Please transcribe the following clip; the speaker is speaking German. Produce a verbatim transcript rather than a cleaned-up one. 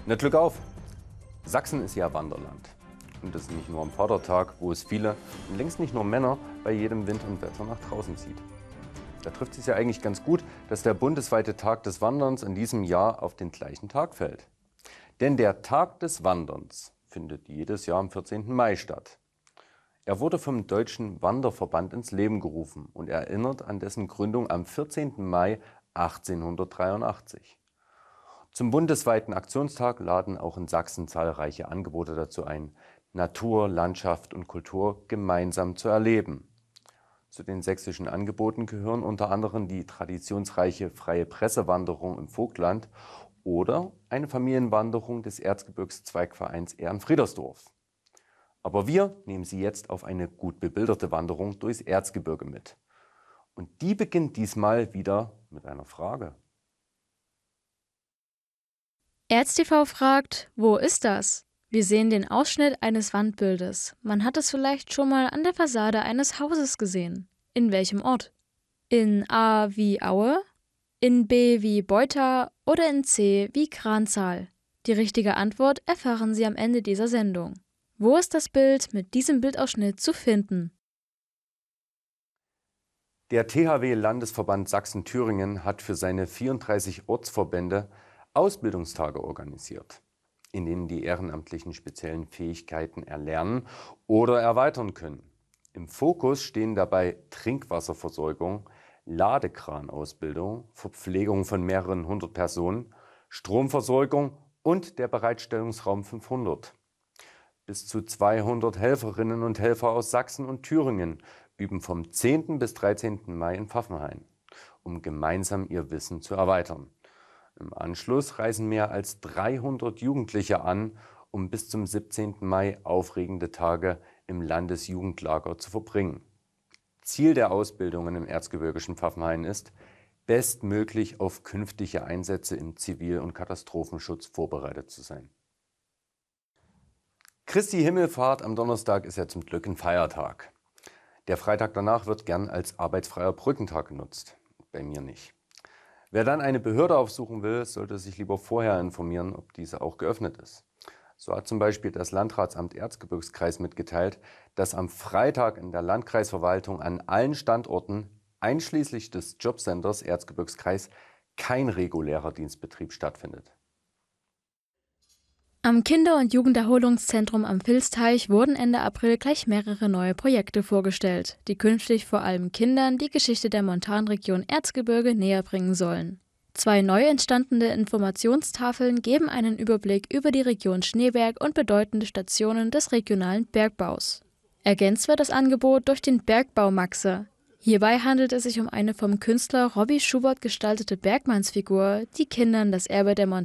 Na, Glück auf! Sachsen ist ja Wanderland. Und das nicht nur am Vatertag, wo es viele und längst nicht nur Männer bei jedem Wind und Wetter nach draußen zieht. Da trifft es ja eigentlich ganz gut, dass der bundesweite Tag des Wanderns in diesem Jahr auf den gleichen Tag fällt. Denn der Tag des Wanderns findet jedes Jahr am vierzehnten Mai statt. Er wurde vom Deutschen Wanderverband ins Leben gerufen und erinnert an dessen Gründung am vierzehnten Mai achtzehnhundertdreiundachtzig. Zum bundesweiten Aktionstag laden auch in Sachsen zahlreiche Angebote dazu ein, Natur, Landschaft und Kultur gemeinsam zu erleben. Zu den sächsischen Angeboten gehören unter anderem die traditionsreiche freie Pressewanderung im Vogtland oder eine Familienwanderung des Erzgebirgszweigvereins Ehrenfriedersdorf. Aber wir nehmen Sie jetzt auf eine gut bebilderte Wanderung durchs Erzgebirge mit. Und die beginnt diesmal wieder mit einer Frage. ErzTV fragt, wo ist das? Wir sehen den Ausschnitt eines Wandbildes. Man hat es vielleicht schon mal an der Fassade eines Hauses gesehen. In welchem Ort? In A wie Aue, in B wie Beuta oder in C wie Kranzahl? Die richtige Antwort erfahren Sie am Ende dieser Sendung. Wo ist das Bild mit diesem Bildausschnitt zu finden? Der T H W-Landesverband Sachsen-Thüringen hat für seine vierunddreißig Ortsverbände Ausbildungstage organisiert, in denen die Ehrenamtlichen speziellen Fähigkeiten erlernen oder erweitern können. Im Fokus stehen dabei Trinkwasserversorgung, Ladekranausbildung, Verpflegung von mehreren hundert Personen, Stromversorgung und der Bereitstellungsraum fünfhundert. Bis zu zweihundert Helferinnen und Helfer aus Sachsen und Thüringen üben vom zehnten bis dreizehnten Mai in Pfaffenhain, um gemeinsam ihr Wissen zu erweitern. Im Anschluss reisen mehr als dreihundert Jugendliche an, um bis zum siebzehnten Mai aufregende Tage im Landesjugendlager zu verbringen. Ziel der Ausbildungen im erzgebirgischen Pfaffenhain ist, bestmöglich auf künftige Einsätze im Zivil- und Katastrophenschutz vorbereitet zu sein. Christi Himmelfahrt am Donnerstag ist ja zum Glück ein Feiertag. Der Freitag danach wird gern als arbeitsfreier Brückentag genutzt. Bei mir nicht. Wer dann eine Behörde aufsuchen will, sollte sich lieber vorher informieren, ob diese auch geöffnet ist. So hat zum Beispiel das Landratsamt Erzgebirgskreis mitgeteilt, dass am Freitag in der Landkreisverwaltung an allen Standorten, einschließlich des Jobcenters Erzgebirgskreis, kein regulärer Dienstbetrieb stattfindet. Am Kinder- und Jugenderholungszentrum am Vilsteich wurden Ende April gleich mehrere neue Projekte vorgestellt, die künftig vor allem Kindern die Geschichte der Montanregion Erzgebirge näherbringen sollen. Zwei neu entstandene Informationstafeln geben einen Überblick über die Region Schneeberg und bedeutende Stationen des regionalen Bergbaus. Ergänzt wird das Angebot durch den Bergbau Maxe. Hierbei handelt es sich um eine vom Künstler Robbie Schubert gestaltete Bergmannsfigur, die Kindern das Erbe der Montanregion